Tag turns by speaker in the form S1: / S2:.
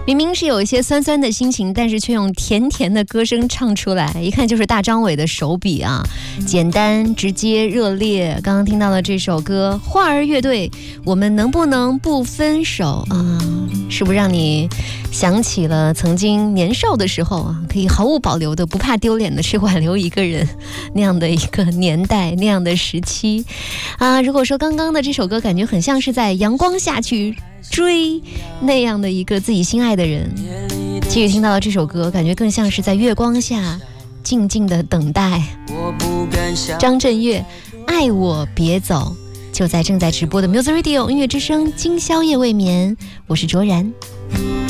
S1: 明明是有一些酸酸的心情，但是却用甜甜的歌声唱出来，一看就是大张伟的手笔啊，简单直接热烈。刚刚听到的这首歌花儿乐队我们能不能不分手啊，是不是让你想起了曾经年少的时候啊，可以毫无保留的不怕丢脸的去挽留一个人那样的一个年代，那样的时期啊。如果说刚刚的这首歌感觉很像是在阳光下去追那样的一个自己心爱的人，其实听到这首歌感觉更像是在月光下静静的等待。张震岳爱我别走，就在正在直播的 Music Radio 音乐之声，今宵夜未眠，我是卓然。